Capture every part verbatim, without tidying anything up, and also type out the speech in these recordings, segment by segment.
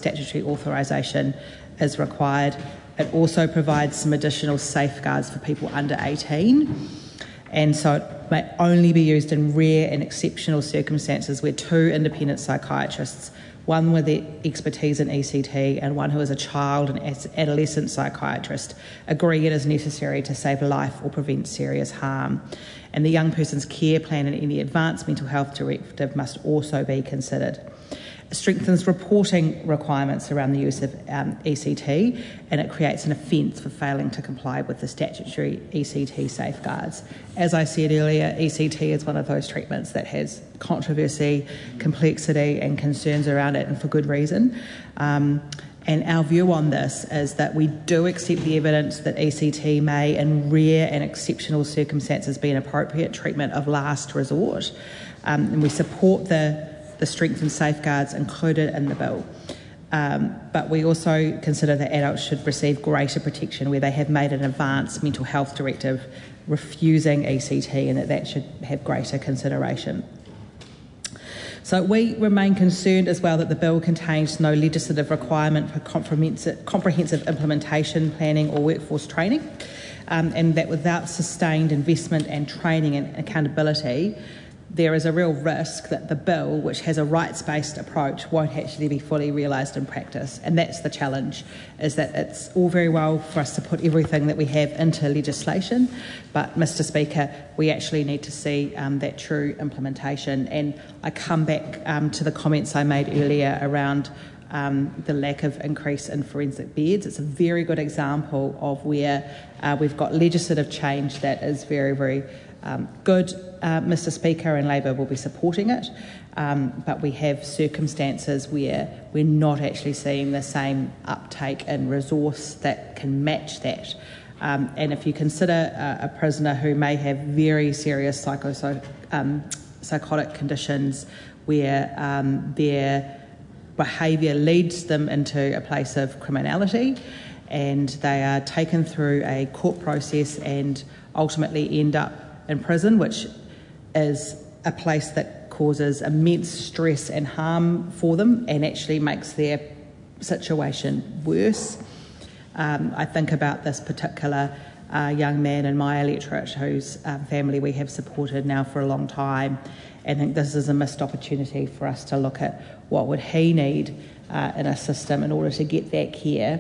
statutory authorisation is required. It also provides some additional safeguards for people under eighteen, and so it may only be used in rare and exceptional circumstances where two independent psychiatrists, one with the expertise in E C T and one who is a child and adolescent psychiatrist, agree it is necessary to save life or prevent serious harm. And the young person's care plan and any advanced mental health directive must also be considered. It strengthens reporting requirements around the use of um, E C T, and it creates an offence for failing to comply with the statutory E C T safeguards. As I said earlier, E C T is one of those treatments that has controversy, complexity and concerns around it, and for good reason. Um, and our view on this is that we do accept the evidence that E C T may, in rare and exceptional circumstances, be an appropriate treatment of last resort, um, and we support the the strengthened safeguards included in the bill. Um, but we also consider that adults should receive greater protection where they have made an advanced mental health directive refusing E C T, and that that should have greater consideration. So we remain concerned as well that the bill contains no legislative requirement for comprehensive, comprehensive implementation planning or workforce training, um, and that without sustained investment and training and accountability, there is a real risk that the bill, which has a rights-based approach, won't actually be fully realised in practice. And that's the challenge, is that it's all very well for us to put everything that we have into legislation, but, Mr Speaker, we actually need to see um, that true implementation. And I come back um, to the comments I made earlier around Um, the lack of increase in forensic beds. It's a very good example of where uh, we've got legislative change that is very, very um, good, uh, Mr Speaker, and Labour will be supporting it. Um, but we have circumstances where we're not actually seeing the same uptake in resource that can match that. Um, and if you consider uh, a prisoner who may have very serious psycho um, psychotic conditions where um, their behaviour leads them into a place of criminality, and they are taken through a court process and ultimately end up in prison, which is a place that causes immense stress and harm for them and actually makes their situation worse. Um, I think about this particular uh, young man in my electorate whose um, family we have supported now for a long time, and I think this is a missed opportunity for us to look at what would he need uh, in a system in order to get that care,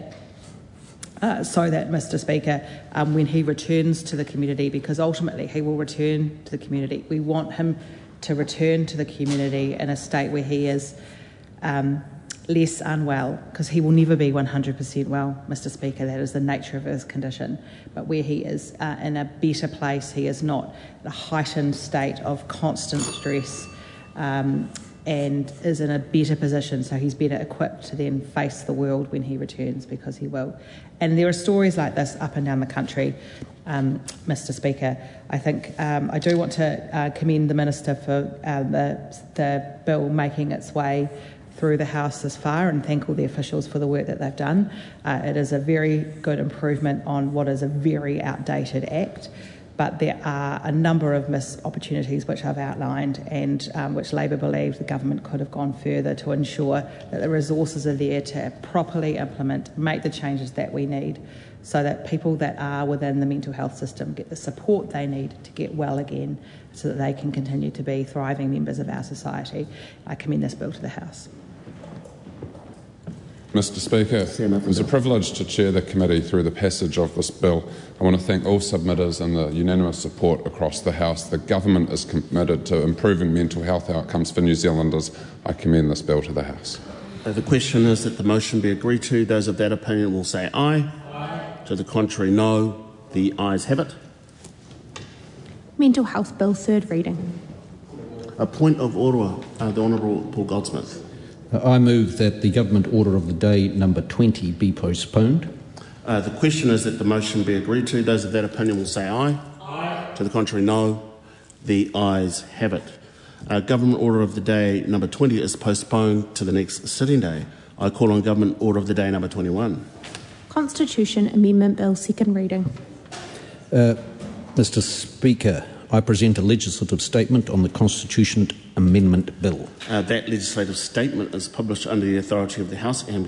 uh, so that, Mr Speaker, um, when he returns to the community, because ultimately he will return to the community, we want him to return to the community in a state where he is um, less unwell, because he will never be one hundred percent well, Mr Speaker, that is the nature of his condition, but where he is uh, in a better place, he is not in a heightened state of constant stress, um, and is in a better position, so he's better equipped to then face the world when he returns, because he will. And there are stories like this up and down the country, um, Mr Speaker. I think um, I do want to uh, commend the Minister for uh, the, the bill making its way through the House this far, and thank all the officials for the work that they've done. Uh, it is a very good improvement on what is a very outdated Act, but there are a number of missed opportunities which I've outlined, and um, which Labour believes the government could have gone further to ensure that the resources are there to properly implement, make the changes that we need, so that people that are within the mental health system get the support they need to get well again, so that they can continue to be thriving members of our society. I commend this bill to the House. Mr Speaker, it was a privilege to chair the committee through the passage of this bill. I want to thank all submitters and the unanimous support across the House. The government is committed to improving mental health outcomes for New Zealanders. I commend this bill to the House. Uh, the question is that the motion be agreed to. Those of that opinion will say aye. Aye. To the contrary, no. The ayes have it. Mental Health Bill, third reading. A point of order, uh, the Honourable Paul Goldsmith. I move that the Government Order of the Day number twenty be postponed. Uh, the question is that the motion be agreed to. Those of that opinion will say aye. Aye. To the contrary, no. The ayes have it. Uh, Government Order of the Day number twenty is postponed to the next sitting day. I call on Government Order of the Day number twenty-one. Constitution Amendment Bill, second reading. Uh, Mr Speaker, I present a legislative statement on the Constitution Amendment Bill. Uh, that legislative statement is published under the authority of the House and